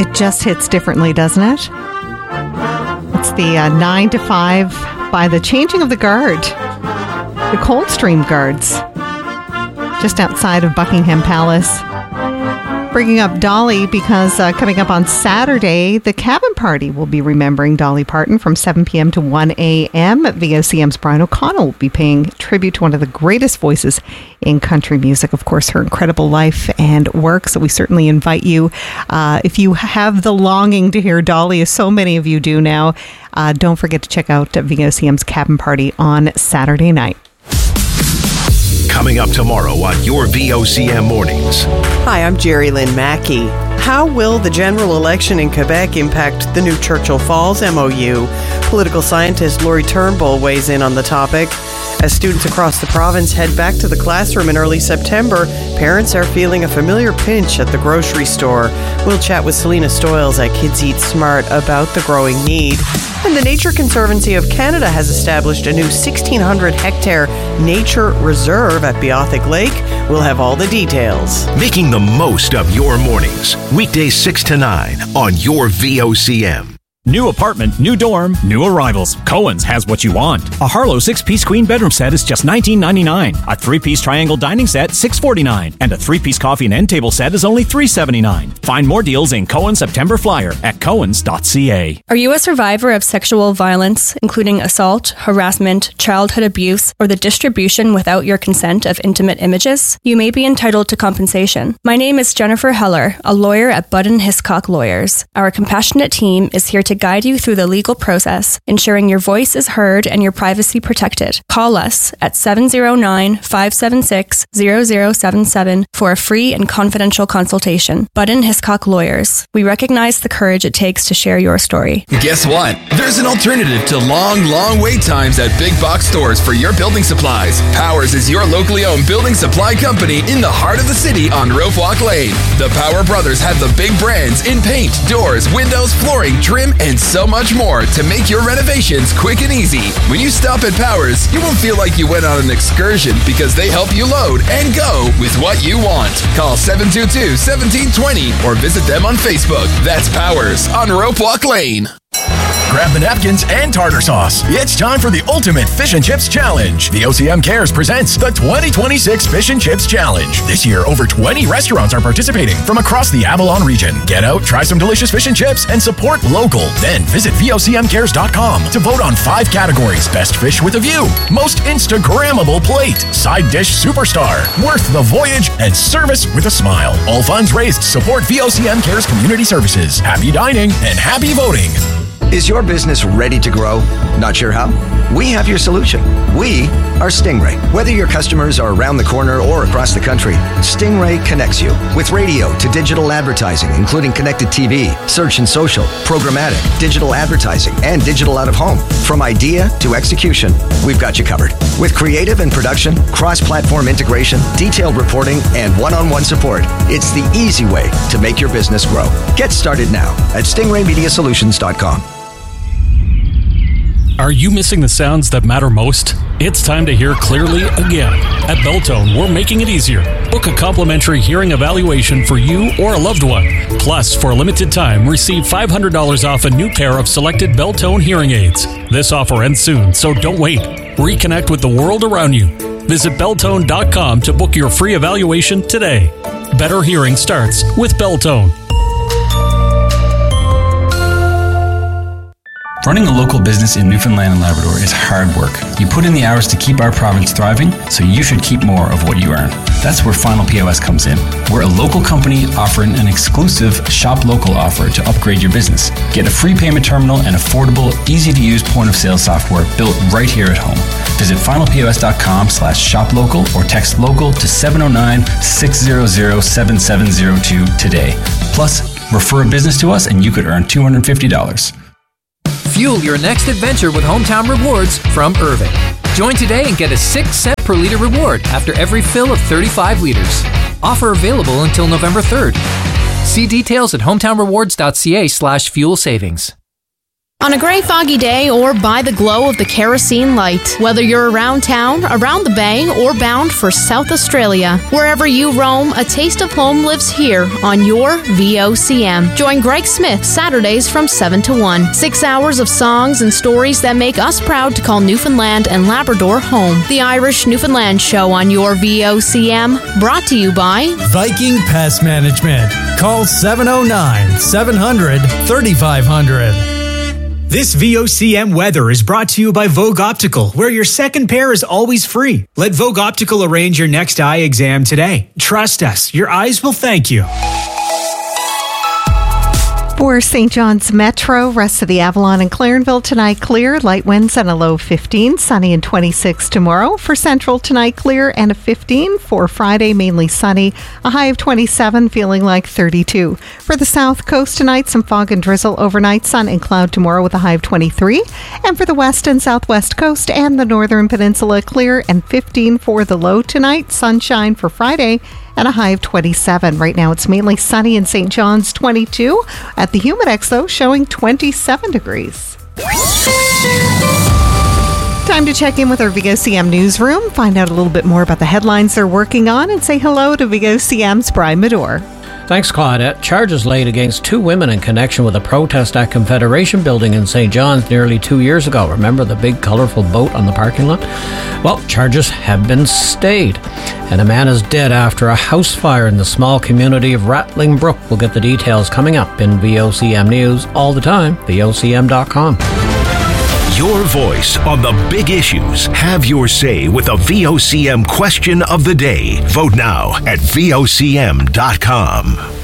It just hits differently, doesn't it? It's the 9 to 5 by the changing of the guard. The Coldstream Guards. Just outside of Buckingham Palace. Bringing up Dolly because coming up on Saturday, the Cabin Party will be remembering Dolly Parton from 7 p.m. to 1 a.m. VOCM's Brian O'Connell will be paying tribute to one of the greatest voices in country music. Of course, her incredible life and work. So we certainly invite you, if you have the longing to hear Dolly, as so many of you do now, don't forget to check out VOCM's Cabin Party on Saturday night. Coming up tomorrow on your VOCM Mornings. Hi, I'm Jerry Lynn Mackey. How will the general election in Quebec impact the new Churchill Falls MOU? Political scientist Laurie Turnbull weighs in on the topic. As students across the province head back to the classroom in early September, parents are feeling a familiar pinch at the grocery store. We'll chat with Selena Stoyles at Kids Eat Smart about the growing need. And the Nature Conservancy of Canada has established a new 1,600-hectare nature reserve at Beothic Lake. We'll have all the details. Making the most of your mornings. Weekdays 6 to 9 on your VOCM. New apartment, new dorm, new arrivals. Cohen's has what you want. A Harlow 6-piece queen bedroom set is just $19.99. A 3-piece triangle dining set, $6.49. And a 3-piece coffee and end table set is only $3.79. Find more deals in Cohen's September Flyer at cohens.ca. Are you a survivor of sexual violence, including assault, harassment, childhood abuse, or the distribution without your consent of intimate images? You may be entitled to compensation. My name is Jennifer Heller, a lawyer at Budden Hiscock Lawyers. Our compassionate team is here to guide you through the legal process, ensuring your voice is heard and your privacy protected. Call us at 709-576-0077 for a free and confidential consultation. Budden Hiscock Lawyers. We recognize the courage it takes to share your story. Guess what? There's an alternative to long wait times at big box stores for your building supplies. Powers is your locally owned building supply company in the heart of the city on Rope Walk Lane. The Power Brothers have the big brands in paint, doors, windows, flooring, trim, and so much more to make your renovations quick and easy. When you stop at Powers, you won't feel like you went on an excursion because they help you load and go with what you want. Call 722-1720 or visit them on Facebook. That's Powers on Rope Walk Lane. Grab the napkins and tartar sauce. It's time for the Ultimate Fish and Chips Challenge. The OCM Cares presents the 2026 Fish and Chips Challenge. This year, over 20 restaurants are participating from across the Avalon region. Get out, try some delicious fish and chips, and support local. Then visit VOCMcares.com to vote on 5 categories. Best fish with a view, most Instagrammable plate, side dish superstar, worth the voyage, and service with a smile. All funds raised support VOCM Cares Community Services. Happy dining and happy voting. Is your business ready to grow? Not sure how? We have your solution. We are Stingray. Whether your customers are around the corner or across the country, Stingray connects you with radio to digital advertising, including connected TV, search and social, programmatic, digital advertising, and digital out of home. From idea to execution, we've got you covered. With creative and production, cross-platform integration, detailed reporting, and one-on-one support, it's the easy way to make your business grow. Get started now at stingraymediasolutions.com. Are you missing the sounds that matter most? It's time to hear clearly again. At Beltone, we're making it easier. Book a complimentary hearing evaluation for you or a loved one. Plus, for a limited time, receive $500 off a new pair of selected Beltone hearing aids. This offer ends soon, so don't wait. Reconnect with the world around you. Visit Beltone.com to book your free evaluation today. Better hearing starts with Beltone. Running a local business in Newfoundland and Labrador is hard work. You put in the hours to keep our province thriving, so you should keep more of what you earn. That's where Final POS comes in. We're a local company offering an exclusive Shop Local offer to upgrade your business. Get a free payment terminal and affordable, easy-to-use point-of-sale software built right here at home. Visit finalpos.com/shoplocal or text local to 709-600-7702 today. Plus, refer a business to us and you could earn $250. Fuel your next adventure with Hometown Rewards from Irving. Join today and get a 6-cent per liter reward after every fill of 35 liters. Offer available until November 3rd. See details at hometownrewards.ca/fuel savings. On a gray, foggy day or by the glow of the kerosene light, whether you're around town, around the bay, or bound for South Australia, wherever you roam, a taste of home lives here on your VOCM. Join Greg Smith Saturdays from 7 to 1. 6 hours of songs and stories that make us proud to call Newfoundland and Labrador home. The Irish Newfoundland Show on your VOCM, brought to you by Viking Pest Management. Call 709-700-3500. This VOCM weather is brought to you by Vogue Optical, where your second pair is always free. Let Vogue Optical arrange your next eye exam today. Trust us, your eyes will thank you. For St. John's Metro, rest of the Avalon and Clarenville tonight clear, light winds and a low 15, sunny and 26 tomorrow. For Central tonight clear and a 15. For Friday mainly sunny, a high of 27, feeling like 32. For the South Coast tonight, some fog and drizzle overnight, sun and cloud tomorrow with a high of 23. And for the West and Southwest Coast and the Northern Peninsula, clear and 15 for the low tonight, sunshine for Friday and a high of 27. Right now it's mainly sunny in St. John's, 22. At the Humidex, though, showing 27 degrees. Time to check in with our VOCM newsroom, find out a little bit more about the headlines they're working on, and say hello to VOCM's Brian Medore. Thanks, Claudette. Charges laid against 2 women in connection with a protest at Confederation Building in St. John's nearly 2 years ago. Remember the big colourful boat on the parking lot? Well, charges have been stayed, and a man is dead after a house fire in the small community of Rattling Brook. We'll get the details coming up in VOCM News all the time, VOCM.com. Your voice on the big issues. Have your say with the VOCM question of the day. Vote now at VOCM.com.